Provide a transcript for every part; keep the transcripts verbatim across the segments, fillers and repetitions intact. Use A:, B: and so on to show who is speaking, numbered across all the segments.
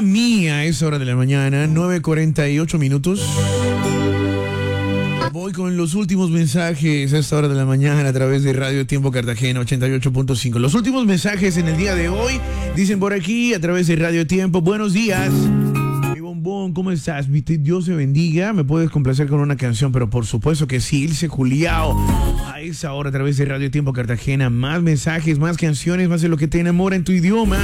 A: mí a esa hora de la mañana, nueve cuarenta y ocho minutos. Voy con los últimos mensajes a esta hora de la mañana a través de Radio Tiempo Cartagena ochenta y ocho punto cinco. Los últimos mensajes en el día de hoy dicen por aquí a través de Radio Tiempo. Buenos días. Mi bombón, ¿cómo estás? Dios te bendiga. Me puedes complacer con una canción, pero por supuesto que sí. Ilse Juliao a esa hora a través de Radio Tiempo Cartagena. Más mensajes, más canciones, más de lo que te enamora en tu idioma.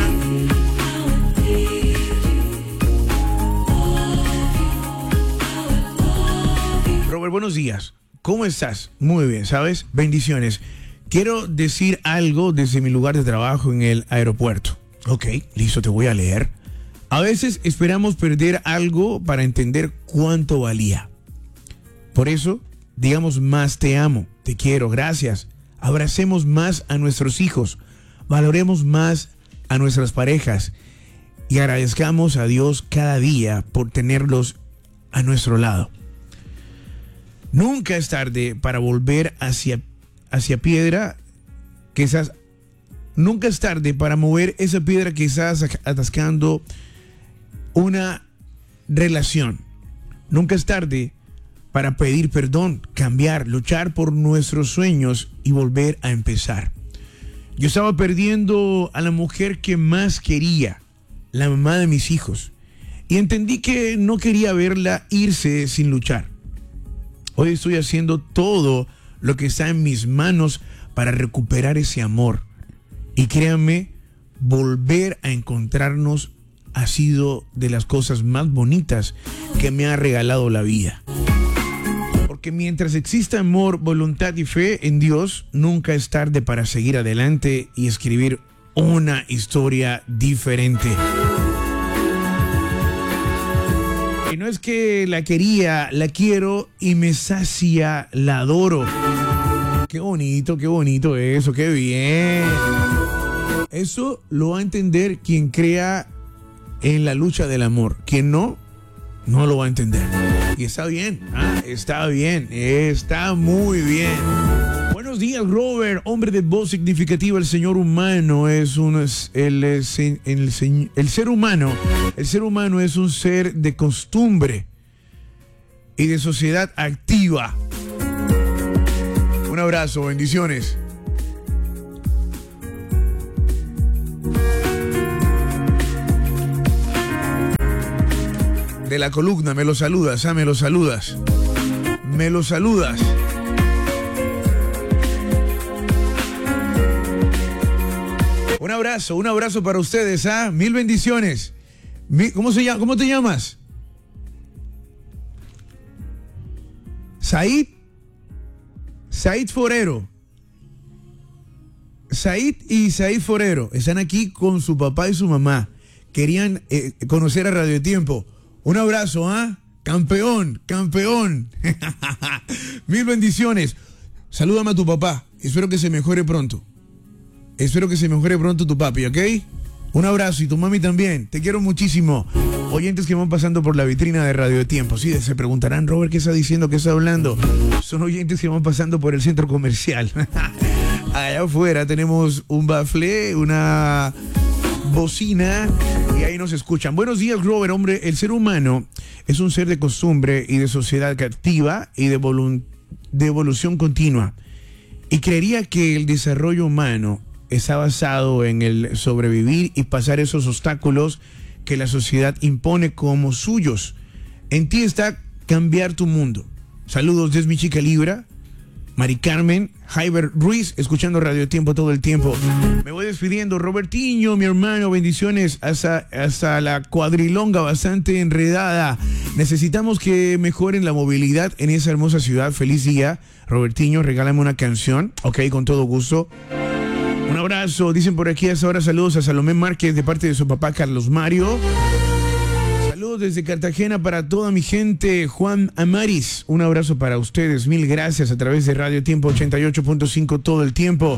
A: Buenos días, ¿cómo estás? Muy bien, ¿sabes? Bendiciones. Quiero decir algo desde mi lugar de trabajo en el aeropuerto. Ok, listo, te voy a leer. A veces esperamos perder algo para entender cuánto valía. Por eso, digamos más te amo, te quiero, gracias. Abracemos más a nuestros hijos, valoremos más a nuestras parejas y agradezcamos a Dios cada día por tenerlos a nuestro lado. Nunca es tarde para volver hacia, hacia piedra que estás. Nunca es tarde para mover esa piedra que estás atascando una relación. Nunca es tarde para pedir perdón, cambiar, luchar por nuestros sueños y volver a empezar. Yo estaba perdiendo a la mujer que más quería, la mamá de mis hijos, y entendí que no quería verla irse sin luchar. Hoy estoy haciendo todo lo que está en mis manos para recuperar ese amor. Y créanme, volver a encontrarnos ha sido de las cosas más bonitas que me ha regalado la vida. Porque mientras exista amor, voluntad y fe en Dios, nunca es tarde para seguir adelante y escribir una historia diferente. Y no es que la quería, la quiero y me sacia, la adoro. Qué bonito, qué bonito eso, qué bien. Eso lo va a entender quien crea en la lucha del amor. Quien no, no lo va a entender. Y está bien, ¿ah? está bien, está muy bien. Buenos días, Robert, hombre de voz significativa. El señor humano es un es, el, es, el, el, el ser humano, el ser humano es un ser de costumbre y de sociedad activa. Un abrazo, bendiciones. De la columna, me lo saludas, ah, me lo saludas. Me lo saludas. Un abrazo, un abrazo para ustedes, ¿ah? Mil bendiciones. ¿Cómo se llama? ¿Cómo te llamas? Said. Said Forero. Said y Said Forero están aquí con su papá y su mamá. Querían eh, conocer a Radio Tiempo. Un abrazo, ¿ah? Campeón, campeón. Mil bendiciones. Salúdame a tu papá. Espero que se mejore pronto. Espero que se mejore pronto tu papi, ¿ok? Un abrazo y tu mami también. Te quiero muchísimo. Oyentes que van pasando por la vitrina de Radio Tiempo. Sí, se preguntarán, Robert, ¿qué está diciendo? ¿Qué está hablando? Son oyentes que van pasando por el centro comercial. Allá afuera tenemos un bafle, una bocina y ahí nos escuchan. Buenos días, Robert. Hombre, el ser humano es un ser de costumbre y de sociedad activa y de, volu- de evolución continua. Y creería que el desarrollo humano está basado en el sobrevivir y pasar esos obstáculos que la sociedad impone como suyos. En ti está cambiar tu mundo. Saludos desde mi chica Libra, Mari Carmen, Jaiber Ruiz, escuchando Radio Tiempo todo el tiempo. Me voy despidiendo. Robertiño, mi hermano, bendiciones hasta, hasta la cuadrilonga bastante enredada. Necesitamos que mejoren la movilidad en esa hermosa ciudad. Feliz día, Robertiño, regálame una canción. Ok, con todo gusto. Un abrazo, dicen por aquí hasta ahora. Saludos a Salomé Márquez de parte de su papá Carlos Mario. Saludos desde Cartagena para toda mi gente. Juan Amaris, un abrazo para ustedes. Mil gracias a través de Radio Tiempo ochenta y ocho punto cinco todo el tiempo.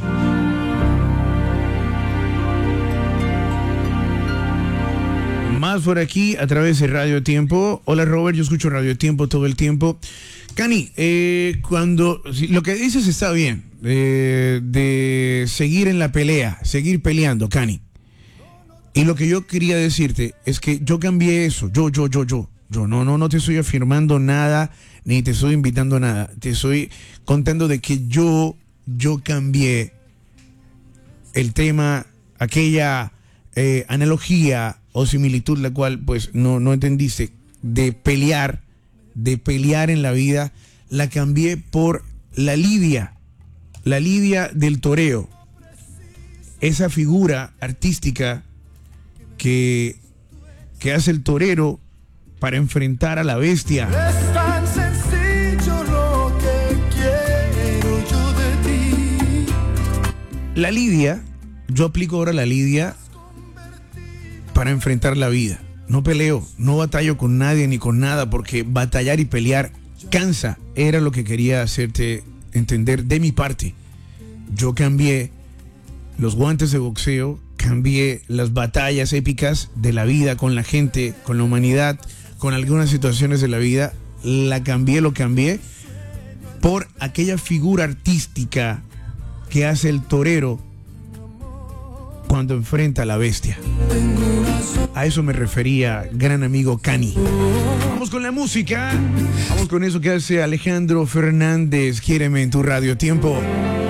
A: Más por aquí a través de Radio Tiempo. Hola, Robert, yo escucho Radio Tiempo todo el tiempo. Cani, eh, cuando lo que dices está bien, eh, de seguir en la pelea, seguir peleando, Cani. Y lo que yo quería decirte es que yo cambié eso, yo, yo, yo, yo, yo, no, no, no te estoy afirmando nada, ni te estoy invitando a nada, te estoy contando de que yo, yo cambié el tema, aquella eh, analogía o similitud, la cual pues no, no entendiste, de pelear, de pelear en la vida, la cambié por la lidia, la lidia del toreo, esa figura artística que, que hace el torero para enfrentar a la bestia.
B: Es tan sencillo lo que quiero yo de ti.
A: La lidia, yo aplico ahora la lidia para enfrentar la vida. No peleo, no batallo con nadie ni con nada, porque batallar y pelear cansa. Era lo que quería hacerte entender de mi parte. Yo cambié los guantes de boxeo, cambié las batallas épicas de la vida con la gente, con la humanidad, con algunas situaciones de la vida. La cambié, lo cambié por aquella figura artística que hace el torero cuando enfrenta a la bestia. A eso me refería, gran amigo Cani. Vamos con la música. Vamos con eso que hace Alejandro Fernández. Quiéreme en tu Radio Tiempo.